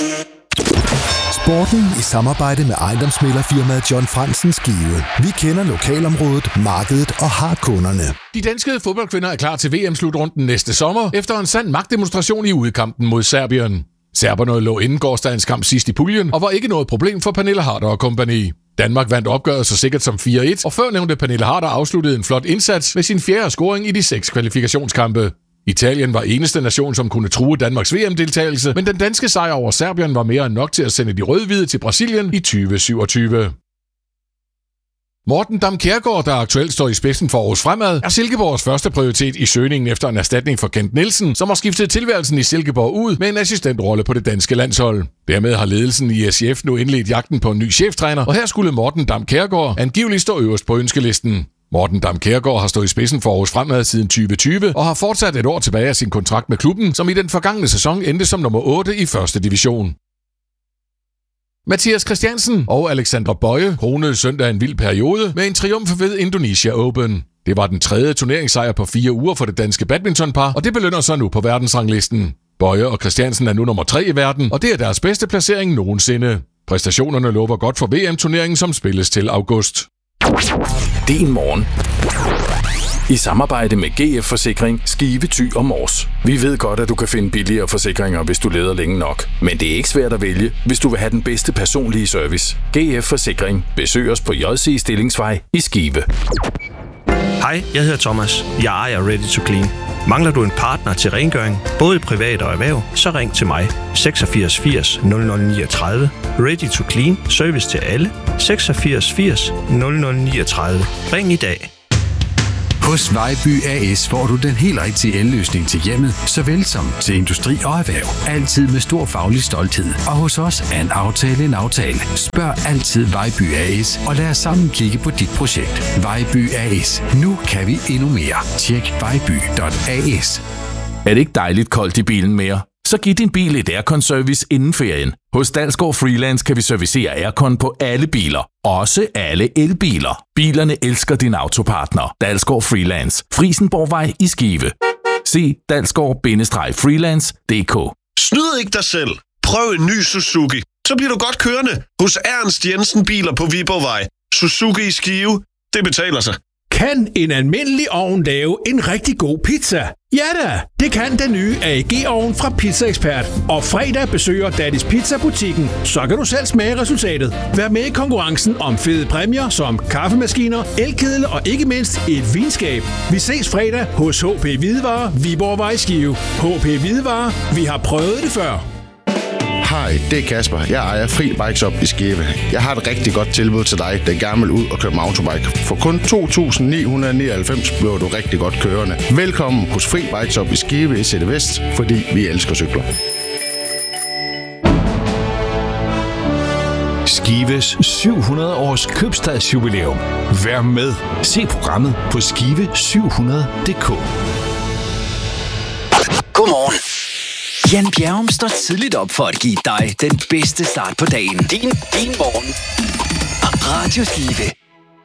Sporten i samarbejde med ejendomsmæglerfirmaet John Frantzen Skive. Vi kender lokalområdet, markedet og har kunderne. De danske fodboldkvinder er klar til VM-slutrunden næste sommer, efter en sand magtdemonstration i udkampen mod Serbien. Serberne lå inden gårsdagens kamp sidst i puljen, og var ikke noget problem for Pernille Harder og kompagni. Danmark vandt opgøret så sikkert som 4-1, og før nævnte Pernille Harder afsluttede en flot indsats med sin 4. scoring i de 6 kvalifikationskampe. Italien var eneste nation, som kunne true Danmarks VM-deltagelse, men den danske sejr over Serbien var mere end nok til at sende de rød-hvide til Brasilien i 2027. Morten Dam Kjærgaard, der aktuelt står i spidsen for Aarhus Fremad, er Silkeborgs første prioritet i søgningen efter en erstatning for Kent Nielsen, som har skiftet tilværelsen i Silkeborg ud med en assistentrolle på det danske landshold. Dermed har ledelsen i SCF nu indledt jagten på en ny cheftræner, og her skulle Morten Dam Kjærgaard angiveligt stå øverst på ønskelisten. Morten Dam Kjærgaard har stået i spidsen for Aarhus Fremad siden 2020 og har fortsat et år tilbage af sin kontrakt med klubben, som i den forgangne sæson endte som nummer 8 i første division. Mathias Christiansen og Alexandra Bøje kronede søndag en vild periode med en triumf ved Indonesia Open. Det var den 3. turneringssejr på 4 uger for det danske badmintonpar, og det belønner sig nu på verdensranglisten. Bøje og Christiansen er nu nummer 3 i verden, og det er deres bedste placering nogensinde. Præstationerne lover godt for VM-turneringen, som spilles til august. Din morgen. I samarbejde med GF Forsikring, Skive, Thy og Mors. Vi ved godt, at du kan finde billigere forsikringer, hvis du leder længe nok. Men det er ikke svært at vælge, hvis du vil have den bedste personlige service. GF Forsikring. Besøg os på JC Stillingsvej i Skive. Hej, jeg hedder Thomas. Jeg ejer Ready to Clean. Mangler du en partner til rengøring, både privat og erhverv, så ring til mig. 86 80 0039. Ready to Clean. Service til alle. 86 80 0039. Ring i dag. Hos Vejby AS får du den helt rigtige elløsning til hjemmet, såvel som til industri og erhverv. Altid med stor faglig stolthed. Og hos os er en aftale en aftale. Spørg altid Vejby AS, og lad os sammen kigge på dit projekt. Vejby AS. Nu kan vi endnu mere. Tjek vejby.as. Er det ikke dejligt koldt i bilen mere? Så giv din bil et aircon-service inden ferien. Hos Dalsgaard Freelance kan vi servicere aircon på alle biler. Også alle elbiler. Bilerne elsker din autopartner. Dalsgaard Freelance. Frisenborgvej i Skive. Se dalsgaard-freelance.dk. Snyd ikke dig selv. Prøv en ny Suzuki. Så bliver du godt kørende hos Ernst Jensen Biler på Viborgvej. Suzuki i Skive. Det betaler sig. Kan en almindelig ovn lave en rigtig god pizza? Ja da, det kan den nye AEG-ovn fra Pizza Expert. Og fredag besøger Daddy's Pizza-butikken, så kan du selv smage resultatet. Vær med i konkurrencen om fede præmier som kaffemaskiner, elkedel og ikke mindst et vinskab. Vi ses fredag hos HP Hvidevarer, Viborgvej Skive. HP Hvidevarer, vi har prøvet det før. Hej, det er Kasper. Jeg ejer Fri Bike Shop i Skive. Jeg har et rigtig godt tilbud til dig, der gerne vil ud og køre mountainbike. For kun 2.999 bliver du rigtig godt kørende. Velkommen hos Fri Bike Shop i Skive i Sætte Vest, fordi vi elsker cykler. Skives 700 års købstadsjubilæum. Vær med. Se programmet på skive700.dk. Godmorgen. Jan Bjerrum står tidligt op for at give dig den bedste start på dagen. Din morgen. Radio Skive.